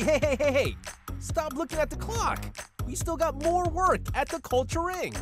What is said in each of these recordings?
Hey! Stop looking at the clock. We still got more work at the Culture Inc.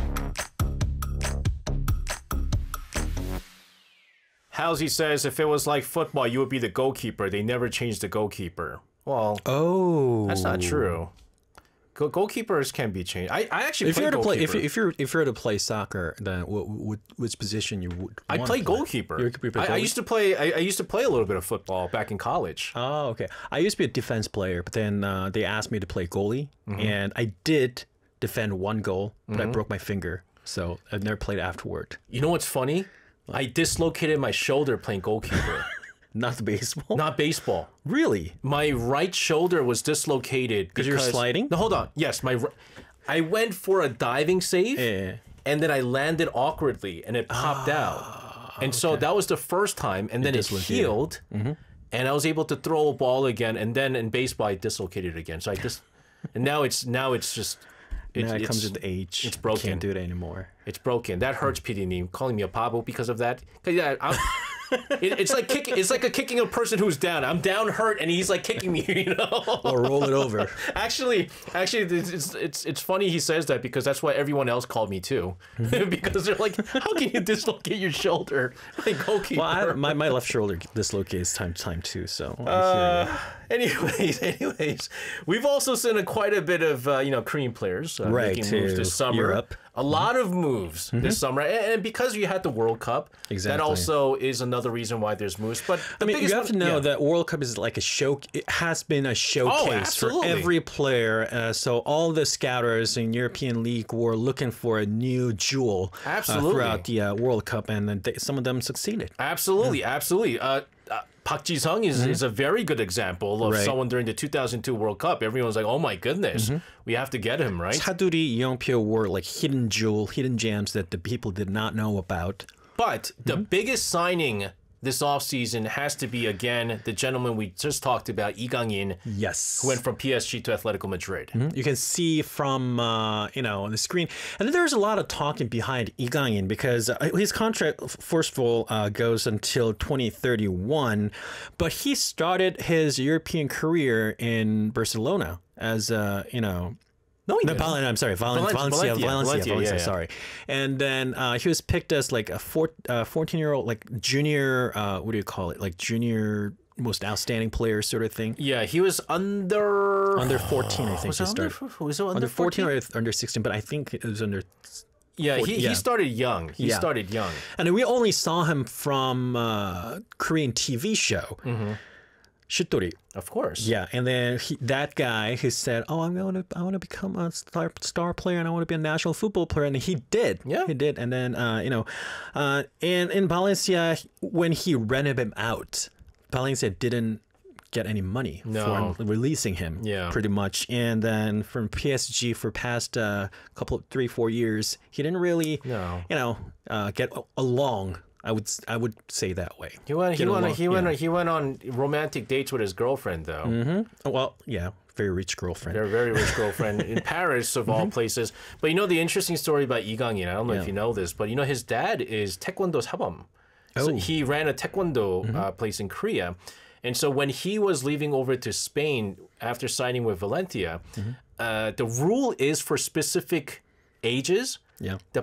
Halsey says if it was like football, you would be the goalkeeper. They never changed the goalkeeper. Well, that's not true. Goalkeepers can be changed. I actually play goalkeeper. If you're to play soccer, then which position you would? I play goalkeeper. I used to play. I used to play a little bit of football back in college. Oh, okay. I used to be a defense player, but then they asked me to play goalie, and I did defend one goal, but I broke my finger, so I've never played afterward. You know what's funny? I dislocated my shoulder playing goalkeeper. Not baseball? Not baseball. Really? My right shoulder was dislocated because you're sliding? No, hold on. Yes, I went for a diving save, and then I landed awkwardly, and it popped out. And so that was the first time, and then it healed, and I was able to throw a ball again. And then in baseball, I dislocated it again. So and now it's just. It comes with age. It's broken. Can't do it anymore. It's broken. That hurts, PD Neem, calling me a pabo because of that. It's like kicking. It's like kicking a person who's down. I'm down, hurt, and he's like kicking me. You know, or roll it over. Actually, it's funny he says that because that's what everyone else called me too. Because they're like, how can you dislocate your shoulder like goalkeeper? Well, my left shoulder dislocates time to time too. So. Anyways, we've also seen quite a bit of Korean players making moves this summer. Europe. A lot of moves this summer, and because you had the World Cup, that also is another reason why there's moves. But you have to know that World Cup is like a show. It has been a showcase for every player. So all the scouters in European League were looking for a new jewel throughout the World Cup, and then some of them succeeded. Absolutely. Park Ji-sung is a very good example of someone during the 2002 World Cup. Everyone's like, oh my goodness, we have to get him, right? Chaduri, Yeongpyo were like hidden gems that the people did not know about. But the biggest signing this offseason has to be, again, the gentleman we just talked about, Lee Gang-in. Yes. Who went from PSG to Atletico Madrid. You can see from, on the screen. And then there's a lot of talking behind Lee Gang-in because his contract, first of all, goes until 2031. But he started his European career in Barcelona as, No, I'm sorry, Valencia, sorry. And then he was picked as like a 14-year-old, like junior, what do you call it? Like junior most outstanding player sort of thing. Yeah, he was under 14, I think he started. Was it under 14 or under 16, but I think it was under... Yeah, he started young. He started young. And we only saw him from Korean TV show. Shittori. Of course. Yeah, and then that guy who said, "Oh, I want to become a star player, and I want to be a national football player," and he did. Yeah, he did. And then and in Valencia, when he rented him out, Valencia didn't get any money for releasing him. Yeah, pretty much. And then from PSG for past couple 3-4 years, he didn't really get along. I would say that way. He went on romantic dates with his girlfriend though. Well, yeah, very rich girlfriend. Very rich girlfriend in Paris of all places. But the interesting story about Lee Gang-in, I don't know if you know this, but his dad is Taekwondo Sabam. So he ran a Taekwondo place in Korea. And so when he was leaving over to Spain after signing with Valencia, the rule is for specific ages, the